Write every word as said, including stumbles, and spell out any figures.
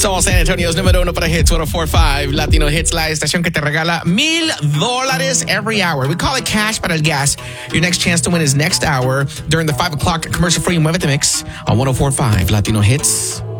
Somos San Antonio's número uno para hits, one oh four point five Latino Hits, la estación que te regala mil dólares every hour. We call it cash para el gas. Your next chance to win is next hour during the five o'clock commercial-free Muévete Mix on one oh four point five Latino Hits.